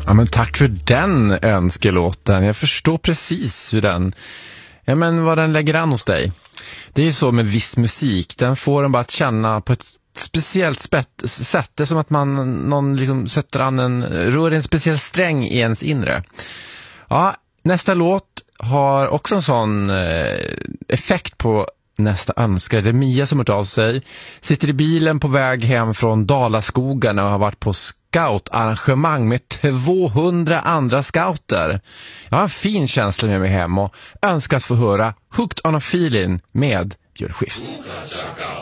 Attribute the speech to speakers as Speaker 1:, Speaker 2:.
Speaker 1: Ja, men tack för den önskelåten. Jag förstår precis hur vad den lägger an hos dig. Det är ju så med viss musik. Den får en bara att känna på ett speciellt sätt. Det är som att någon liksom rör en speciell sträng i ens inre. Ja, nästa låt har också en sån effekt på nästa önskare. Det är Mia som har hört av sig. Sitter i bilen på väg hem från Dalaskogarna och har varit på scoutarrangemang med 200 andra scouter. Jag har en fin känsla med mig hem och önskar att få höra Hooked on a Feeling med Björn Skifs.